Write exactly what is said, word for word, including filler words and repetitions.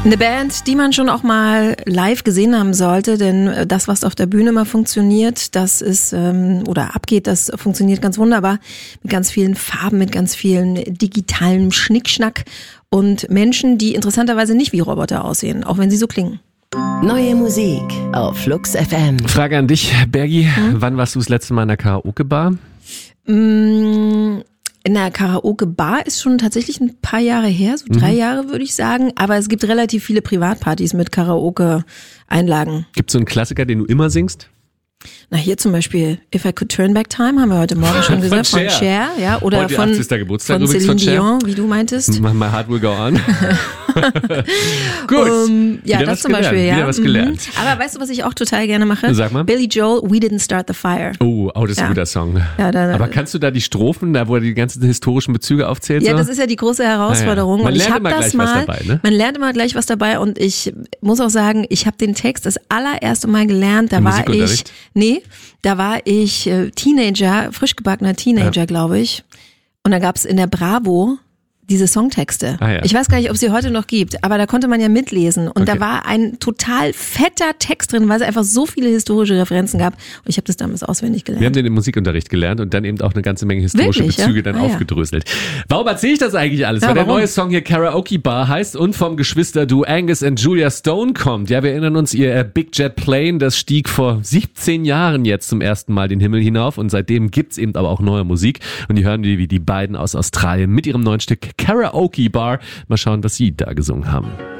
Eine Band, die man schon auch mal live gesehen haben sollte, denn das, was auf der Bühne mal funktioniert, das ist ähm, oder abgeht, das funktioniert ganz wunderbar mit ganz vielen Farben, mit ganz vielen digitalen Schnickschnack und Menschen, die interessanterweise nicht wie Roboter aussehen, auch wenn sie so klingen. Neue Musik auf Flux F M. Frage an dich, Bergi, hm? Wann warst du das letzte Mal in der Karaoke-Bar? Mmh. In der Karaoke-Bar ist schon tatsächlich ein paar Jahre her, so drei mhm. Jahre würde ich sagen. Aber es gibt relativ viele Privatpartys mit Karaoke-Einlagen. Gibt es so einen Klassiker, den du immer singst? Na, hier zum Beispiel If I Could Turn Back Time, haben wir heute Morgen schon gesagt, von Cher, von Cher ja, oder heute von, achtzehnten Geburtstag von Celine von Dion, wie du meintest. My heart will go on. Gut, um, ja, wieder das was zum gelernt, Beispiel, ja. wieder was gelernt. Mhm. Aber weißt du, was ich auch total gerne mache? Sag mal. Billy Joel, We Didn't Start the Fire. Oh, oh das ist ja. ein guter Song. Ja, da, Aber kannst du da die Strophen, da wo er die ganzen historischen Bezüge aufzählt? Ja, so? das ist ja die große Herausforderung. Ah, ja. Man und ich lernt hab immer das gleich mal, was dabei, ne? Man lernt immer gleich was dabei und ich muss auch sagen, ich habe den Text das allererste Mal gelernt, da Im war ich, nee, da war ich äh, Teenager, frisch gebackener Teenager, ja. glaube ich. Und da gab's in der Bravo diese Songtexte. Ah, ja. Ich weiß gar nicht, ob es sie heute noch gibt, aber da konnte man ja mitlesen. Und okay. da war ein total fetter Text drin, weil es einfach so viele historische Referenzen gab. Und ich habe das damals auswendig gelernt. Wir haben den im Musikunterricht gelernt und dann eben auch eine ganze Menge historische Wirklich, Bezüge ja? dann ah, aufgedröselt. Ja. Warum erzähle ich das eigentlich alles? Ja, weil warum? der neue Song hier Karaoke Bar heißt und vom Geschwisterduo Angus und Julia Stone kommt. Ja, wir erinnern uns, ihr Big Jet Plane, das stieg vor siebzehn Jahren jetzt zum ersten Mal den Himmel hinauf und seitdem gibt's eben aber auch neue Musik. Und die hören wir, wie die beiden aus Australien mit ihrem neuen Stück Karaoke Bar. Mal schauen, was sie da gesungen haben.